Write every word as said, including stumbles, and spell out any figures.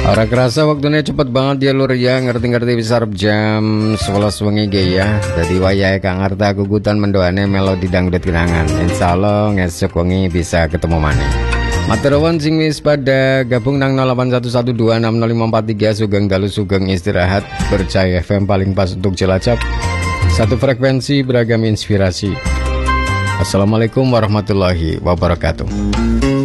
Ora kerasa waktunya cepet banget ya lur ya, ngerti-ngerti bisa jam sebelas wengi ge ya. Jadi wayahe Kang Arta gugutan mendoane melodi dangdut kenangan. Insyaallah ngesuk wengi bisa ketemu maneh. Materawan sing wis pada gabung nang nol delapan satu satu dua enam nol lima empat tiga sugeng dalu sugeng istirahat Percaya F M paling pas untuk Cilacap. Satu frekuensi beragam inspirasi. Assalamualaikum warahmatullahi wabarakatuh.